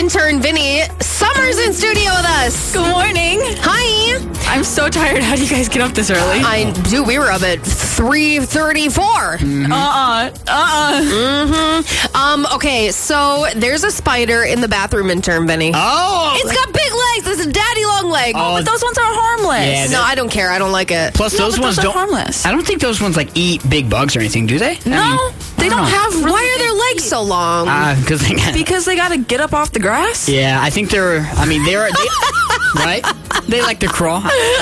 intern Vinny Summers in studio with us. Good morning. Hi. I'm so tired. How do you guys get up this early? We were up at 3:34. Okay, so there's a spider in the bathroom, intern Vinny. Oh! It's got big legs. It's a daddy long leg. But those ones are harmless. Yeah, No, I don't care. I don't like it. Plus, those ones are don't. harmless. I don't think those ones like eat big bugs or anything, do they? No, they don't have. Really Why are their legs so long? Because they got. Because they got to get up off the grass. Yeah, I think they're. I mean, they're. Right? They like to crawl.